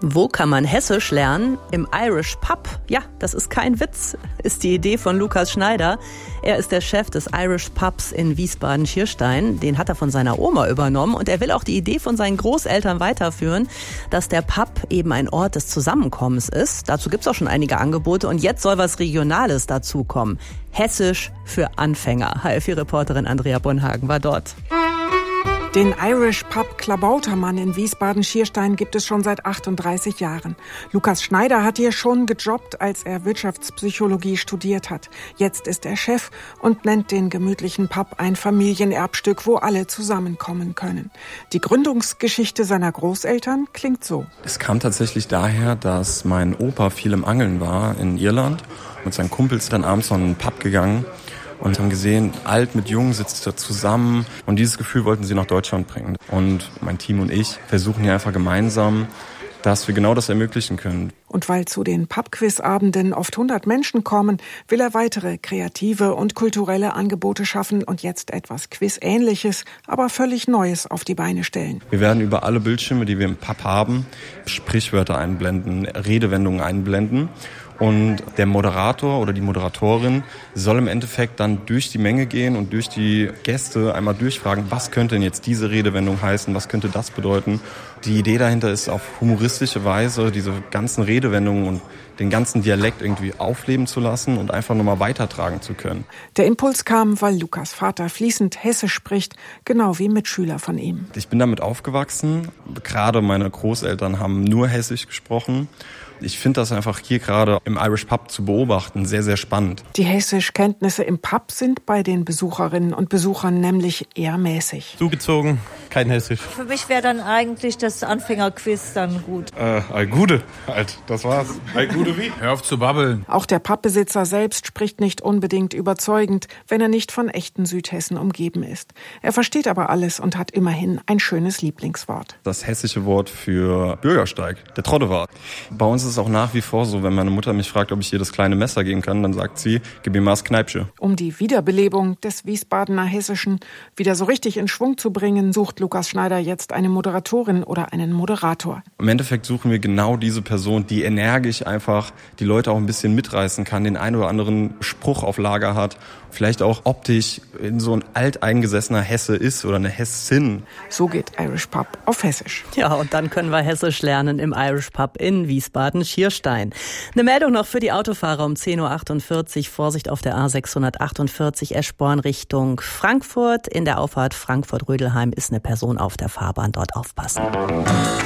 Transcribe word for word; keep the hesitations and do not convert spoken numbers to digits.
Wo kann man Hessisch lernen? Im Irish Pub. Ja, das ist kein Witz, ist die Idee von Lukas Schneider. Er ist der Chef des Irish Pubs in Wiesbaden-Schierstein. Den hat er von seiner Oma übernommen und er will auch die Idee von seinen Großeltern weiterführen, dass der Pub eben ein Ort des Zusammenkommens ist. Dazu gibt's auch schon einige Angebote und jetzt soll was Regionales dazukommen. Hessisch für Anfänger. H L vier-Reporterin Andrea Bonhagen war dort. Den Irish Pub Klabautermann in Wiesbaden-Schierstein gibt es schon seit achtunddreißig Jahren. Lukas Schneider hat hier schon gejobbt, als er Wirtschaftspsychologie studiert hat. Jetzt ist er Chef und nennt den gemütlichen Pub ein Familienerbstück, wo alle zusammenkommen können. Die Gründungsgeschichte seiner Großeltern klingt so. Es kam tatsächlich daher, dass mein Opa viel im Angeln war in Irland. Mit seinen Kumpels dann abends noch in einen Pub gegangen. Und haben gesehen, alt mit jung sitzt da zusammen. Und dieses Gefühl wollten sie nach Deutschland bringen. Und mein Team und ich versuchen hier einfach gemeinsam, dass wir genau das ermöglichen können. Und weil zu den Pub-Quiz-Abenden oft hundert Menschen kommen, will er weitere kreative und kulturelle Angebote schaffen und jetzt etwas Quiz-Ähnliches, aber völlig Neues auf die Beine stellen. Wir werden über alle Bildschirme, die wir im Pub haben, Sprichwörter einblenden, Redewendungen einblenden. Und der Moderator oder die Moderatorin soll im Endeffekt dann durch die Menge gehen und durch die Gäste einmal durchfragen, was könnte denn jetzt diese Redewendung heißen, was könnte das bedeuten. Die Idee dahinter ist, auf humoristische Weise diese ganzen Redewendungen und den ganzen Dialekt irgendwie aufleben zu lassen und einfach nochmal weitertragen zu können. Der Impuls kam, weil Lukas Vater fließend Hessisch spricht, genau wie Mitschüler von ihm. Ich bin damit aufgewachsen. Gerade meine Großeltern haben nur Hessisch gesprochen. Ich finde das einfach hier gerade im Irish Pub zu beobachten sehr, sehr spannend. Die Hessischkenntnisse im Pub sind bei den Besucherinnen und Besuchern nämlich eher mäßig. Zugezogen, kein Hessisch. Für mich wäre dann eigentlich das Anfängerquiz dann gut. Äh, all Gude, halt, das war's. All Gude wie? Hör auf zu babbeln. Auch der Pubbesitzer selbst spricht nicht unbedingt überzeugend, wenn er nicht von echten Südhessen umgeben ist. Er versteht aber alles und hat immerhin ein schönes Lieblingswort. Das hessische Wort für Bürgersteig, der Trottewart. Bei uns ist es auch nach wie vor so, wenn meine Mutter mich fragt, ob ich ihr das kleine Messer geben kann, dann sagt sie, gib mir mal das Kneipsche. Um die Wiederbelebung des Wiesbadener Hessischen wieder so richtig in Schwung zu bringen, sucht Lukas Schneider jetzt eine Moderatorin oder einen Moderator. Im Endeffekt suchen wir genau diese Person, die energisch einfach die Leute auch ein bisschen mitreißen kann, den einen oder anderen Spruch auf Lager hat, vielleicht auch optisch in so ein alteingesessener Hesse ist oder eine Hessin. So geht Irish Pub auf Hessisch. Ja, und dann können wir Hessisch lernen im Irish Pub in Wiesbaden-Schierstein. Eine Meldung noch für die Autofahrer um zehn Uhr achtundvierzig. Vorsicht auf der A sechshundertachtundvierzig Eschborn Richtung Frankfurt. In der Auffahrt Frankfurt-Rödelheim ist eine Person auf der Fahrbahn. Dort aufpassen.